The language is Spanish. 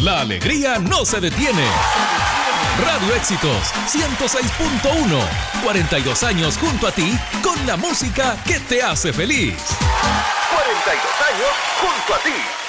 La alegría no se detiene. Radio Éxitos 106.1. 42 años junto a ti con la música que te hace feliz. 42 años junto a ti.